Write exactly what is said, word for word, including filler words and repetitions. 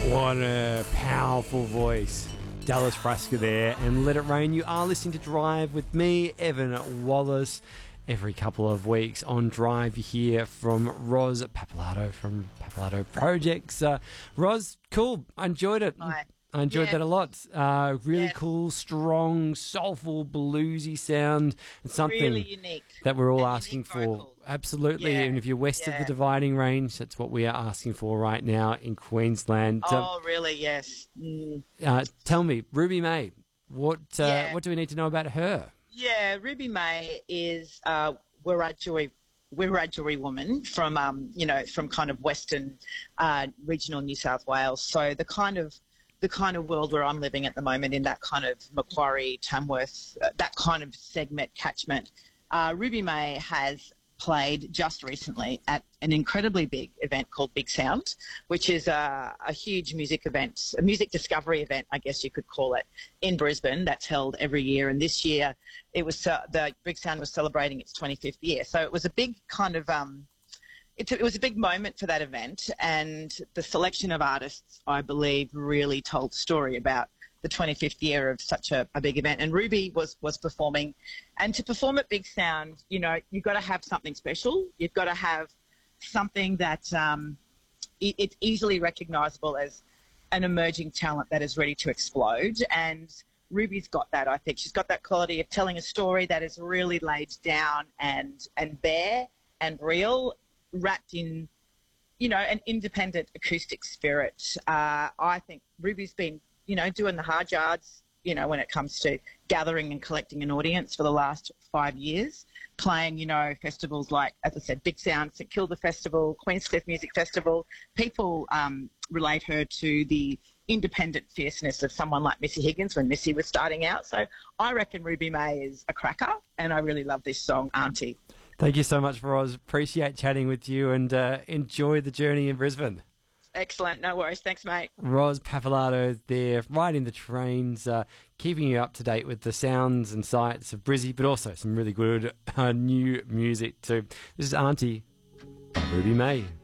What a powerful voice. Dallas Fresca there, and Let It Rain. You are listening to Drive with me, Evan Wallace. Every couple of weeks on Drive, you hear from Roz Pappalardo from Pappalardo Projects. Uh, Roz, cool. I enjoyed it. Hi. I enjoyed Yeah. that a lot. Uh, really Yeah. cool, strong, soulful, bluesy sound. It's something Really unique. that we're all And asking unique for. vocals. Absolutely. Yeah, And if you're west of yeah. the Dividing Range, that's what we are asking for right now in Queensland. Um, Oh, really? Yes. Mm. uh, tell me, Ruby May, what uh, Yeah. what do we need to know about her? Yeah, Ruby May is a Wiradjuri, Wiradjuri woman from, um, you know, from kind of Western uh, regional New South Wales. So the kind of the kind of world where I'm living at the moment, in that kind of Macquarie, Tamworth, uh, that kind of segment catchment. Uh, Ruby May has played just recently at an incredibly big event called Big Sound, which is a, a huge music event, a music discovery event, I guess you could call it, in Brisbane. That's held every year. And this year, it was uh, the Big Sound was celebrating its twenty-fifth year. So it was a big kind of um, it, it was a big moment for that event, and the selection of artists, I believe, really told the story about the twenty-fifth year of such a, a big event. And Ruby was was performing, and to perform at Big Sound, you know, you've got to have something special. You've got to have something that um, it, it's easily recognisable as an emerging talent that is ready to explode. And Ruby's got that, I think. She's got that quality of telling a story that is really laid down and and bare and real, wrapped in, you know, an independent acoustic spirit. Uh, I think Ruby's been, you know, doing the hard yards, you know, when it comes to gathering and collecting an audience for the last five years, playing, you know, festivals like, as I said, Big Sound, St Kilda Festival, Queenscliff Music Festival. People um, relate her to the independent fierceness of someone like Missy Higgins when Missy was starting out. So I reckon Ruby May is a cracker, and I really love this song, Auntie. Thank you so much, Roz. Appreciate chatting with you, and uh, enjoy the journey in Brisbane. Excellent. No worries. Thanks, mate. Roz Pappalardo there, riding the trains, uh, keeping you up to date with the sounds and sights of Brizzy, but also some really good uh, new music too. This is Auntie by Ruby May.